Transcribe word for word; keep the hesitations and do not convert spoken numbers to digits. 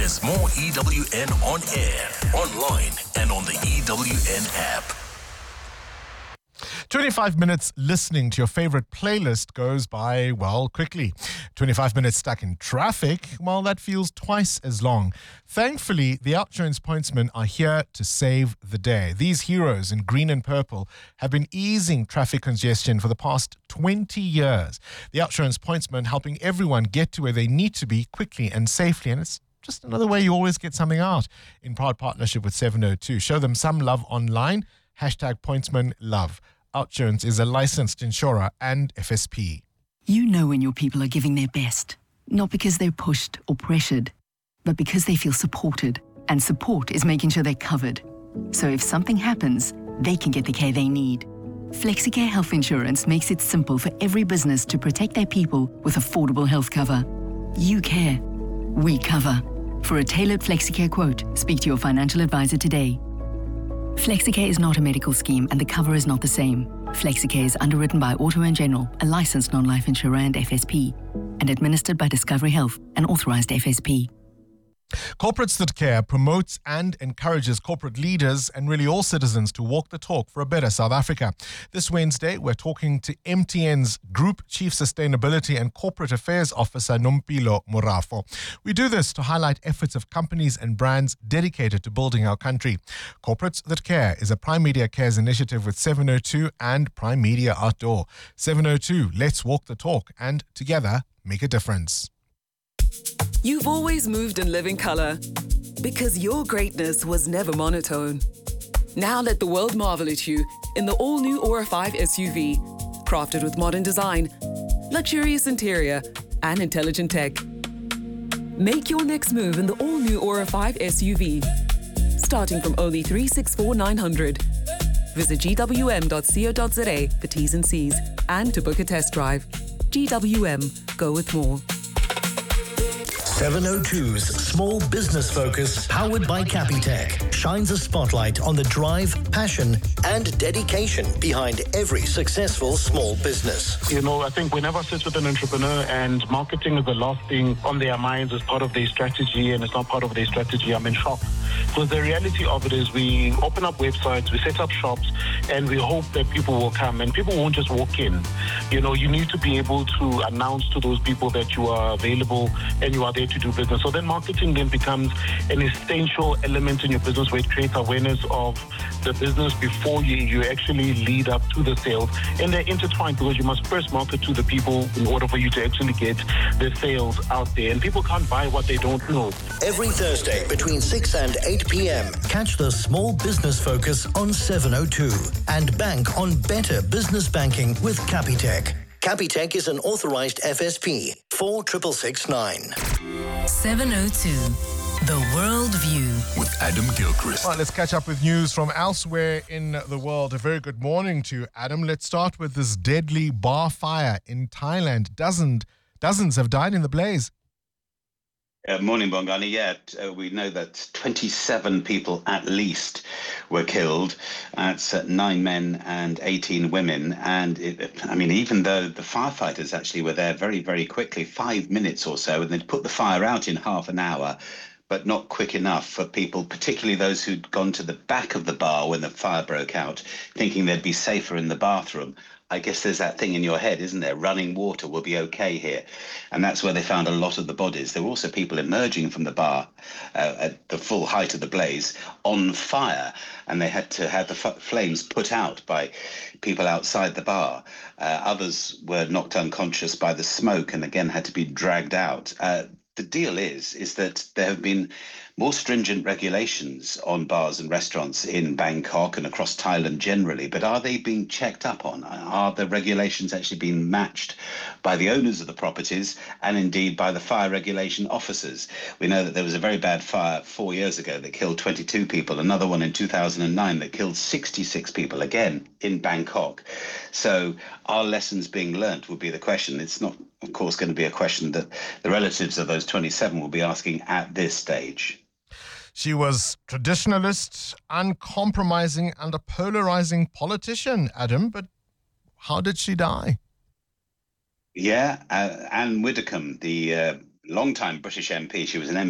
There's more E W N on air, online, and on the E W N app. twenty-five minutes listening to your favorite playlist goes by, well, quickly. twenty-five minutes stuck in traffic, well, that feels twice as long. Thankfully, the OUTsurance Pointsmen are here to save the day. These heroes in green and purple have been easing traffic congestion for the past twenty years. The OUTsurance Pointsmen helping everyone get to where they need to be quickly and safely, and it's just another way you always get something out. In proud partnership with seven oh two. Show them some love online. Hashtag Pointsman Love. OUTsurance is a licensed insurer and F S P. You know when your people are giving their best, not because they're pushed or pressured, but because they feel supported. And support is making sure they're covered. So if something happens, they can get the care they need. Flexicare Health Insurance makes it simple for every business to protect their people with affordable health cover. You care. We cover. For a tailored Flexicare quote, speak to your financial advisor today. Flexicare is not a medical scheme and the cover is not the same. Flexicare is underwritten by Auto and General, a licensed non-life insurer and F S P, and administered by Discovery Health, an authorized F S P. Corporates That Care promotes and encourages corporate leaders and really all citizens to walk the talk for a better South Africa. This Wednesday, we're talking to M T N's Group Chief Sustainability and Corporate Affairs Officer, Nompilo Morafo. We do this to highlight efforts of companies and brands dedicated to building our country. Corporates That Care is a Prime Media Cares initiative with seven oh two and Prime Media Outdoor. seven oh two, let's walk the talk and together make a difference. You've always moved in living color because your greatness was never monotone. Now let the world marvel at you in the all-new Aura five S U V, crafted with modern design, luxurious interior, and intelligent tech. Make your next move in the all-new Aura five S U V, starting from only three hundred sixty-four thousand nine hundred. Visit g w m dot co dot z a for T's and C's and to book a test drive. G W M, go with more. seven oh two's Small Business Focus, powered by Capitec, shines a spotlight on the drive, passion, and dedication behind every successful small business. You know, I think whenever I sit with an entrepreneur and marketing is the last thing on their minds as part of their strategy, and it's not part of their strategy, I'm in shock. Because the reality of it is we open up websites, we set up shops, and we hope that people will come, and people won't just walk in. You know, you need to be able to announce to those people that you are available and you are there to do business. So then marketing then becomes an essential element in your business where it creates awareness of the business before you, you actually lead up to the sales. And they're intertwined because you must first market to the people in order for you to actually get the sales out there. And people can't buy what they don't know. Every Thursday between six and eight p.m. catch the Small Business Focus on seven oh two and bank on better business banking with Capitec. Capitec is an authorized F S P four six six nine. seven oh two, The World View With Adam Gilchrist. All right, let's catch up with news from elsewhere in the world. A very good morning to Adam. Let's start with this deadly bar fire in Thailand. Dozens, dozens have died in the blaze. Uh, morning, Bongani. Yeah, uh, we know that twenty-seven people at least were killed. That's uh, nine men and eighteen women. And it, I mean, even though the firefighters actually were there very, very quickly, five minutes or so, and they'd put the fire out in half an hour, but not quick enough for people, particularly those who'd gone to the back of the bar when the fire broke out, thinking they'd be safer in the bathroom. I guess there's that thing in your head, isn't there? Running water will be okay here. And that's where they found a lot of the bodies. There were also people emerging from the bar uh, at the full height of the blaze on fire, and they had to have the f- flames put out by people outside the bar. Uh, others were knocked unconscious by the smoke and again had to be dragged out. Uh, the deal is, is that there have been more stringent regulations on bars and restaurants in Bangkok and across Thailand generally, but are they being checked up on? Are the regulations actually being matched by the owners of the properties and indeed by the fire regulation officers? We know that there was a very bad fire four years ago that killed twenty-two people, another one in two thousand nine that killed sixty-six people, again in Bangkok. So are lessons being learnt would be the question. It's not, of course, going to be a question that the relatives of those twenty-seven will be asking at this stage. She was traditionalist, uncompromising, and a polarizing politician, Adam. But how did she die? Yeah, uh, Anne Widdecombe, the uh, long-time British M P, she was an M P